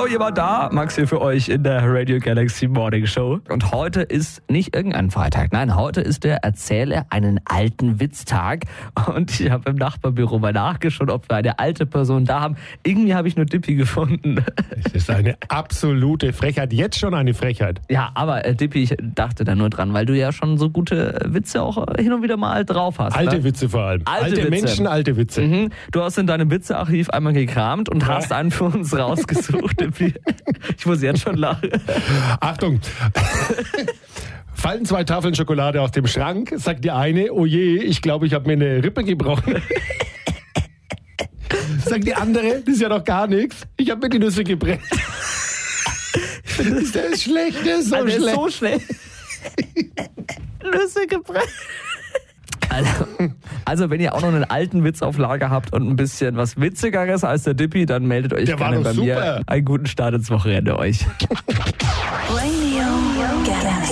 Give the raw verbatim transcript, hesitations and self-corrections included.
Hallo, jemand da? Max hier für euch in der Radio Galaxy Morning Show. Und heute ist nicht irgendein Freitag. Nein, heute ist der Erzähle einen alten Witztag. Und ich habe im Nachbarbüro mal nachgeschaut, ob wir eine alte Person da haben. Irgendwie habe ich nur Dippi gefunden. Das ist eine absolute Frechheit. Jetzt schon eine Frechheit. Ja, aber äh, Dippi, ich dachte da nur dran, weil du ja schon so gute Witze auch hin und wieder mal drauf hast. Alte ne? Witze vor allem. Alte, alte Witze. Menschen, alte Witze. Mhm. Du hast in deinem Witzearchiv einmal gekramt und hast einen für uns rausgesucht. Ich muss jetzt schon lachen. Achtung! Fallen zwei Tafeln Schokolade aus dem Schrank, sagt die eine, oh je, ich glaube, ich habe mir eine Rippe gebrochen. Sagt die andere, das ist ja doch gar nichts, ich habe mir die Nüsse gebrennt. Der ist schlecht, der ist so also schlecht. Ist so schlecht. Nüsse gebrennt. Also, also, wenn ihr auch noch einen alten Witz auf Lager habt und ein bisschen was Witzigeres als der Dippi, dann meldet euch der gerne war bei doch super. mir. Einen guten Start ins Wochenende euch.